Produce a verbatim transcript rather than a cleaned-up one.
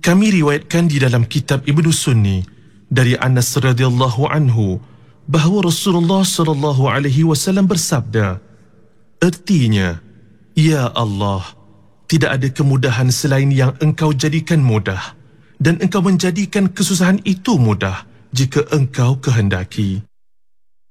Kami riwayatkan di dalam kitab Ibnu Sunni dari Anas radhiyallahu anhu bahawa Rasulullah sallallahu alaihi wasallam bersabda, artinya, ya Allah, tidak ada kemudahan selain yang Engkau jadikan mudah, dan Engkau menjadikan kesusahan itu mudah jika Engkau kehendaki.